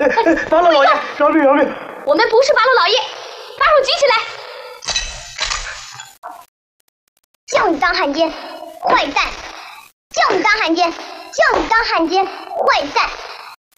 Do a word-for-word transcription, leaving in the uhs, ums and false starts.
八路老爷，饶命饶命！ 我们不是八路老爷，把手举起来！ 叫你当汉奸，坏蛋！叫你当汉奸，叫你当汉奸，坏蛋！